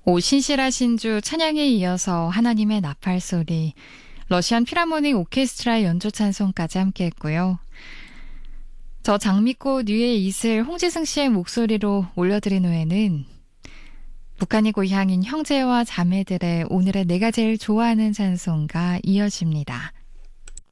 오 신실하신 주 찬양에 이어서 하나님의 나팔 소리, 러시안 필하모닉 오케스트라의 연주 찬송까지 함께했고요. 저 장미꽃 위에 이슬 홍지승 씨의 목소리로 올려드린 후에는 북한이 고향인 형제와 자매들의 오늘의 내가 제일 좋아하는 찬송가 이어집니다.